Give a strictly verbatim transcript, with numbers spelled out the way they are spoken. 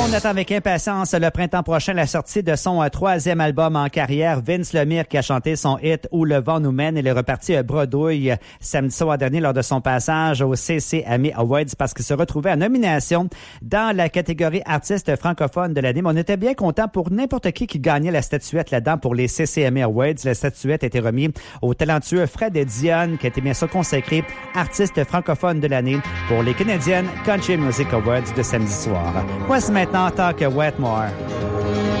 monde attend avec impatience le printemps prochain la sortie de son euh, troisième album en carrière. Vince Lemire qui a chanté son hit « Où le vent nous mène ». Il est reparti à bredouille euh, samedi soir dernier lors de son passage au C C A M E Awards parce qu'il se retrouvait en nomination dans la catégorie artiste francophone de l'année. Mais on était bien content pour n'importe qui qui gagnait la statuette là-dedans pour les C C A M E Awards. La statuette a été remise au talentueux Fred Dionne qui a été bien sûr consacré artiste francophone de l'année pour les Canadian Country Music Awards de samedi soir. Voici maintenant Talk Wetmore.